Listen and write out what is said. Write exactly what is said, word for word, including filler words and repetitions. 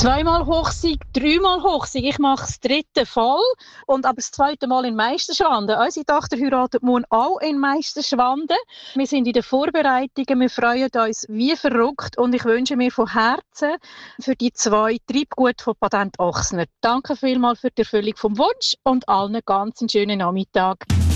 Zweimal Hochsieg, dreimal Hochsieg. Ich mache das dritte Fall und aber das zweite Mal in Meisterschwanden. Unsere Tochter heiratet morgen auch in Meisterschwanden. Wir sind in den Vorbereitungen, wir freuen uns wie verrückt und ich wünsche mir von Herzen für die zwei Treibgut von Patent Ochsner. Danke vielmals für die Erfüllung vom Wunsch und allen ganz einen schönen Nachmittag.